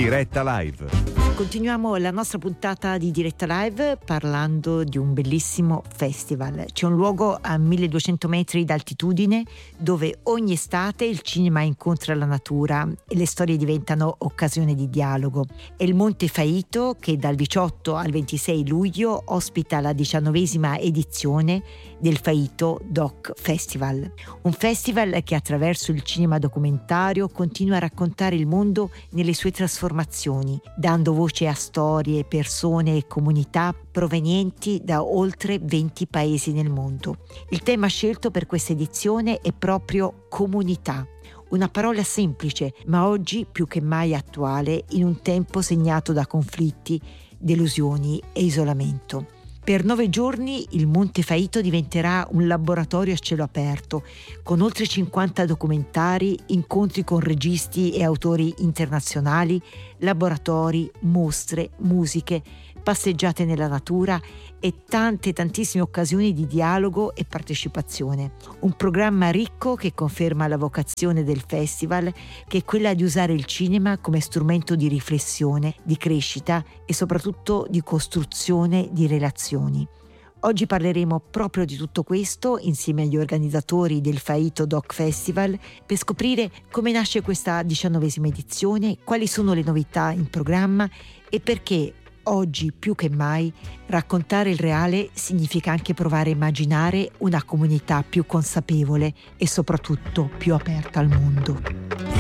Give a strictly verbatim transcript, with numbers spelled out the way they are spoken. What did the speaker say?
Diretta Live. Continuiamo la nostra puntata di Diretta Live parlando di un bellissimo festival. C'è un luogo a milleduecento metri d'altitudine dove ogni estate il cinema incontra la natura e le storie diventano occasione di dialogo. È il Monte Faito che dal diciotto al ventisei luglio ospita la diciannovesima edizione del Faito Doc Festival. Un festival che attraverso il cinema documentario continua a raccontare il mondo nelle sue trasformazioni, dando voce a storie, persone e comunità provenienti da oltre venti paesi nel mondo. Il tema scelto per questa edizione è proprio comunità, una parola semplice ma oggi più che mai attuale in un tempo segnato da conflitti, delusioni e isolamento. Per nove giorni il Monte Faito diventerà un laboratorio a cielo aperto, con oltre cinquanta documentari, incontri con registi e autori internazionali, laboratori, mostre, musiche, passeggiate nella natura e tante tantissime occasioni di dialogo e partecipazione. Un programma ricco che conferma la vocazione del festival, che è quella di usare il cinema come strumento di riflessione, di crescita e soprattutto di costruzione di relazioni. Oggi parleremo proprio di tutto questo insieme agli organizzatori del Faito Doc Festival per scoprire come nasce questa diciannovesima edizione, quali sono le novità in programma e perché oggi più che mai raccontare il reale significa anche provare a immaginare una comunità più consapevole e soprattutto più aperta al mondo.